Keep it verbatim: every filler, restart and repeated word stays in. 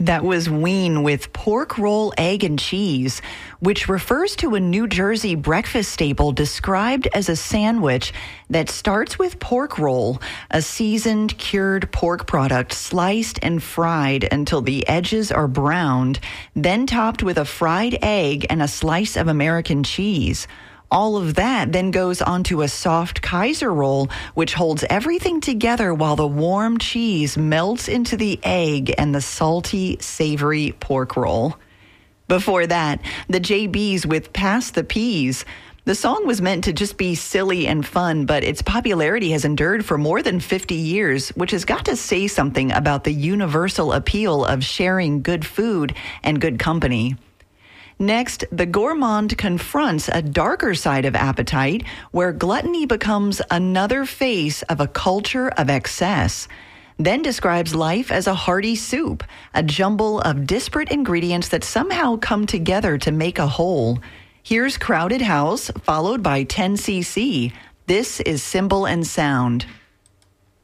That was Ween with pork roll, egg, and cheese, which refers to a New Jersey breakfast staple described as a sandwich that starts with pork roll, a seasoned, cured pork product sliced and fried until the edges are browned, then topped with a fried egg and a slice of American cheese. All of that then goes onto a soft Kaiser roll, which holds everything together while the warm cheese melts into the egg and the salty, savory pork roll. Before that, the J Bs with Pass the Peas. The song was meant to just be silly and fun, but its popularity has endured for more than fifty years, which has got to say something about the universal appeal of sharing good food and good company. Next, the gourmand confronts a darker side of appetite where gluttony becomes another face of a culture of excess. Then describes life as a hearty soup, a jumble of disparate ingredients that somehow come together to make a whole. Here's Crowded House, followed by ten C C. This is Symbol and Sound.